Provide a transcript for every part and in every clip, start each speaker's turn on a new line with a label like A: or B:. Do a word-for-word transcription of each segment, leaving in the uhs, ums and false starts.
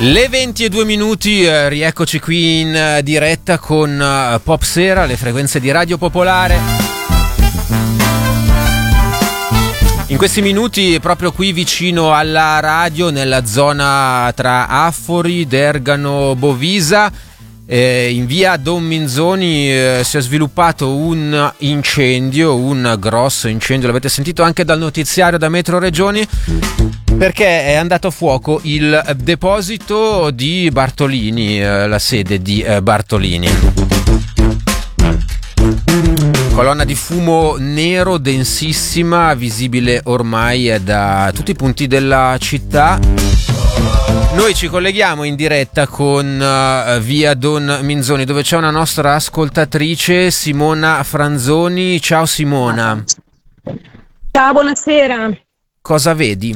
A: Le venti e due minuti, eh, rieccoci qui in eh, diretta con eh, Pop Sera, le frequenze di Radio Popolare. In questi minuti proprio qui vicino alla radio, nella zona tra Affori, Dergano, Bovisa, eh, in via Don Minzoni eh, si è sviluppato un incendio, un grosso incendio, l'avete sentito anche dal notiziario da Metro Regioni, perché è andato a fuoco il deposito di Bartolini, eh, la sede di eh, Bartolini. Colonna di fumo nero densissima, visibile ormai da tutti i punti della città. Noi ci colleghiamo in diretta con uh, via Don Minzoni, dove c'è una nostra ascoltatrice, Simona Franzoni. Ciao Simona.
B: Ciao, buonasera.
A: Cosa vedi?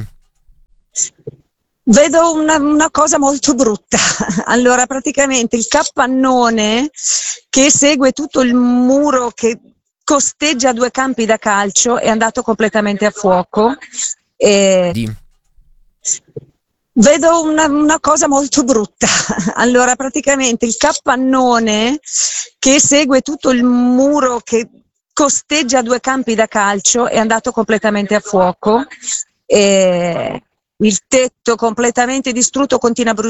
B: Vedo una, una cosa molto brutta. Allora, praticamente il capannone che segue tutto il muro che costeggia due campi da calcio è andato completamente a fuoco. E
A: Di.
B: vedo una, una cosa molto brutta. Allora, praticamente il capannone che segue tutto il muro che costeggia due campi da calcio è andato completamente a fuoco. E il tetto completamente distrutto, continua a bruciare.